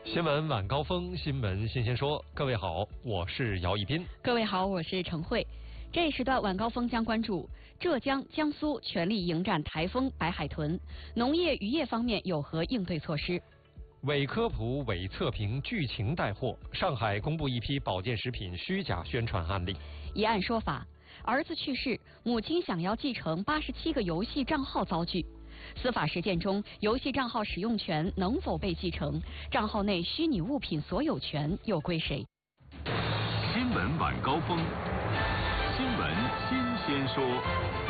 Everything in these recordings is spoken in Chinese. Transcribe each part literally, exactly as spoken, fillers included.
新闻晚高峰，新闻新鲜说。各位好，我是姚一斌。 各位好，我是陈慧。这一时段晚高峰将关注浙江、江苏全力迎战台风白海豚，农业渔业方面有何应对措施？ 伪科普、伪测评、剧情带货，上海公布一批保健食品虚假宣传案例。 一案说法：儿子去世，母亲想要继承八十七个游戏账号遭拒。司法实践中，游戏账号使用权能否被继承？账号内虚拟物品所有权又归谁？ 新闻晚高峰，新闻新鲜说。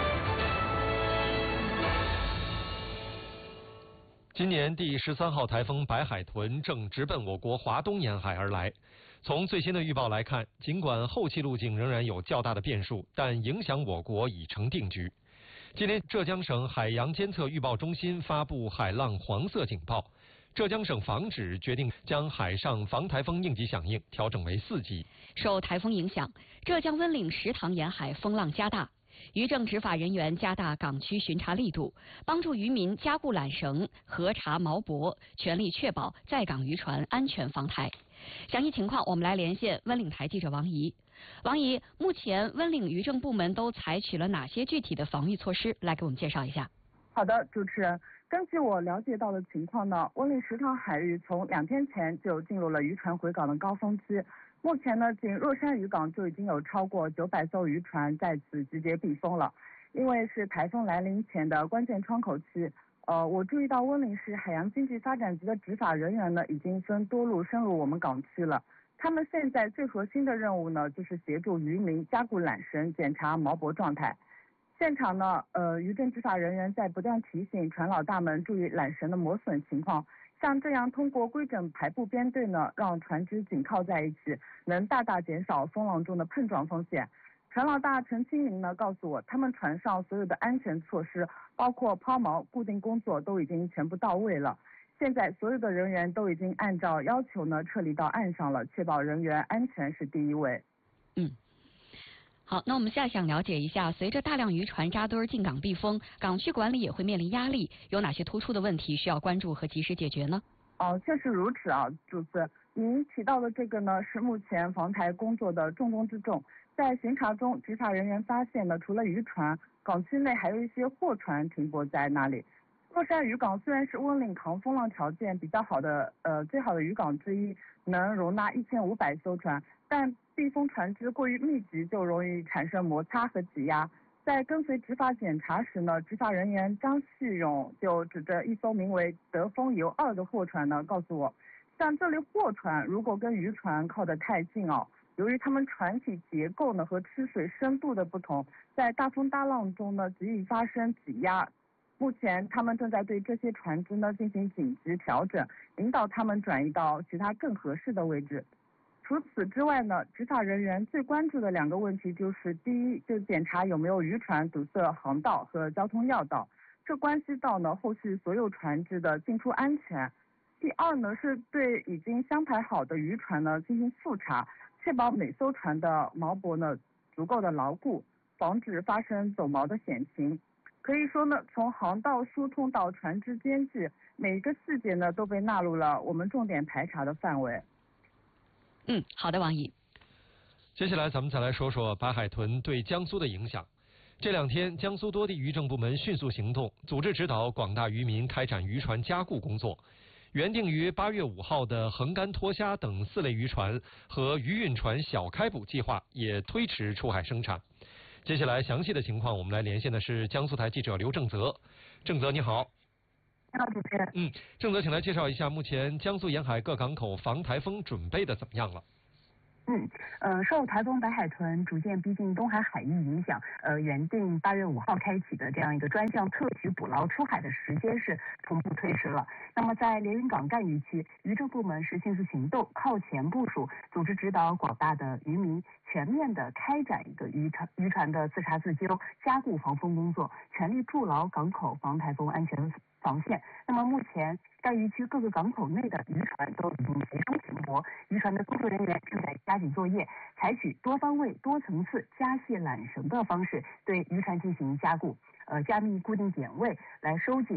今年第十三号台风白海豚正直奔我国华东沿海而来。从最新的预报来看，尽管后期路径仍然有较大的变数，但影响我国已成定局。今天，浙江省海洋监测预报中心发布海浪黄色警报，浙江省防指决定将海上防台风应急响应调整为四级。 受台风影响，浙江温岭石塘沿海风浪加大，渔政执法人员加大港区巡查力度，帮助渔民加固缆绳、核查锚泊，全力确保在港渔船安全防台。详细情况，我们来连线温岭台记者王怡。王怡，目前温岭渔政部门都采取了哪些具体的防御措施？来给我们介绍一下。 好的，主持人，根据我了解到的情况呢，温岭石塘海域从两天前就进入了渔船回港的高峰期。目前呢，仅若山渔港就已经有超过九百艘渔船在此集结避风了。因为是台风来临前的关键窗口期，呃，我注意到温岭市海洋经济发展局的执法人员呢，已经分多路深入我们港区了。他们现在最核心的任务呢，就是协助渔民加固缆绳，检查锚泊状态。现场呢，呃，渔政执法人员在不断提醒船老大们注意缆绳的磨损情况。像这样通过规整排布编队呢，让船只紧靠在一起，能大大减少风浪中的碰撞风险。船老大陈清明呢告诉我，他们船上所有的安全措施，包括抛锚、固定工作都已经全部到位了。现在所有的人员都已经按照要求呢撤离到岸上了，确保人员安全是第一位。 嗯。好，那我们现在想了解一下，随着大量渔船扎堆进港避风，港区管理也会面临压力，有哪些突出的问题需要关注和及时解决呢？ 哦，确实如此啊，主持。您提到的这个呢，是目前防台工作的重中之重。在巡查中，执法人员发现呢，除了渔船，港区内还有一些货船停泊在那里。若山渔港虽然是温岭抗风浪条件比较好的呃最好的渔港之一，能容纳一千五百艘船，但避风船只过于密集，就容易产生摩擦和挤压。在跟随执法检查时呢，执法人员张旭勇就指着一艘名为德丰游二的货船呢，告诉我，像这类货船如果跟渔船靠得太近哦，由于它们船体结构呢和吃水深度的不同，在大风大浪中呢极易发生挤压。目前他们正在对这些船只呢进行紧急调整，引导他们转移到其他更合适的位置。除此之外呢，执法人员最关注的两个问题就是：第一，就是检查有没有渔船堵塞航道和交通要道，这关系到呢后续所有船只的进出安全；第二呢，是对已经相排好的渔船呢进行复查，确保每艘船的锚泊呢足够的牢固，防止发生走锚的险情。可以说呢，从航道疏通到船只编制，每一个细节呢都被纳入了我们重点排查的范围。 嗯，好的，王毅。 接下来咱们再来说说白海豚对江苏的影响。这两天，江苏多地渔政部门迅速行动，组织指导广大渔民开展渔船加固工作。原定于八月五号的横竿脱虾等四类渔船和渔运船小开捕计划也推迟出海生产。接下来详细的情况，我们来连线的是江苏台记者刘正泽。正泽你好。 你好，主持人。 嗯，正泽，请来介绍一下目前江苏沿海各港口防台风准备的怎么样了？ 嗯，呃，受台风白海豚逐渐逼近东海海域影响，呃，原定八月五号开启的这样一个专项特许捕捞出海的时间是同步推迟了。那么在连云港赣渔区，渔政部门是迅速行动，靠前部署，组织指导广大的渔民全面的开展一个渔船渔船的自查自纠、加固防风工作，全力筑牢港口防台风安全防线。那么目前该渔区各个港口内的渔船都已经集中停泊，渔船的工作人员正在加紧作业，采取多方位、多层次加卸缆绳的方式对渔船进行加固，呃，加密固定点位，来收紧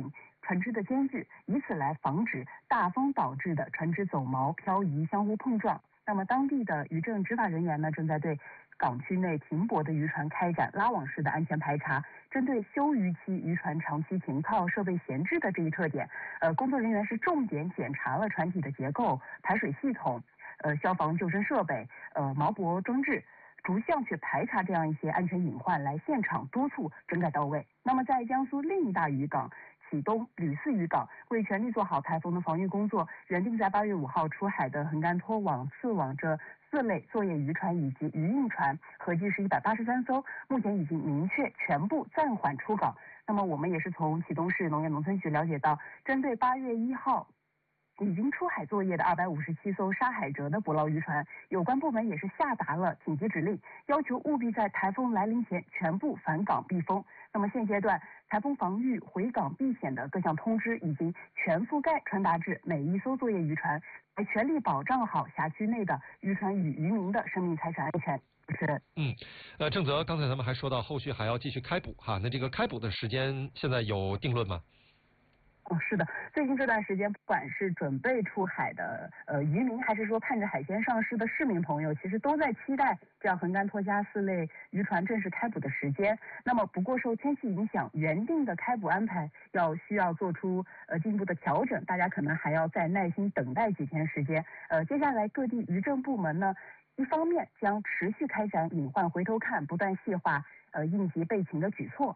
船只的间距，以此来防止大风导致的船只走锚、漂移、相互碰撞。那么当地的渔政执法人员呢，正在对港区内停泊的渔船开展拉网式的安全排查。针对休渔期渔船长期停靠、设备闲置的这一特点，呃，工作人员是重点检查了船体的结构、排水系统、呃消防救生设备、呃锚泊装置，逐项去排查这样一些安全隐患，来现场督促整改到位。那么在江苏另一大渔港启东吕四渔港，为全力做好台风的防御工作，原定在八月五号出海的横干拖网、刺网这四类作业渔船以及渔运船，合计是一百八十三艘，目前已经明确全部暂缓出港。那么我们也是从启东市农业农村局了解到，针对八月一号已经出海作业的二百五十七艘沙海蜇的捕捞渔船，有关部门也是下达了紧急指令，要求务必在台风来临前全部返港避风。那么现阶段，台风防御、回港避险的各项通知已经全覆盖传达至每一艘作业渔船，来全力保障好辖区内的渔船与渔民的生命财产安全。是， 嗯，呃，郑泽，刚才咱们还说到后续还要继续开捕哈，那这个开捕的时间现在有定论吗？ 哦，是的，最近这段时间，不管是准备出海的呃渔民，还是说盼着海鲜上市的市民朋友，其实都在期待这样横干拖家四类渔船正式开捕的时间。那么，不过受天气影响，原定的开捕安排要需要做出呃进一步的调整，大家可能还要再耐心等待几天时间。呃，接下来各地渔政部门呢，一方面将持续开展隐患回头看，不断细化呃应急备勤的举措。